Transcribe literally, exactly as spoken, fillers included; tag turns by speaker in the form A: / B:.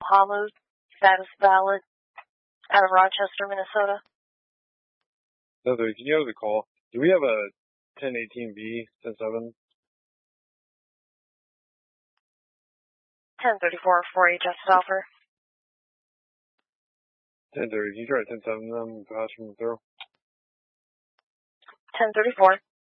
A: Apollo, status valid, out of Rochester, Minnesota.
B: No, can you have the call? Do we have a ten eighteen B, ten seven?
A: ten thirty-four, four H S offer.
B: ten thirty, can you try ten seven them, pass from the throw?
A: ten thirty-four.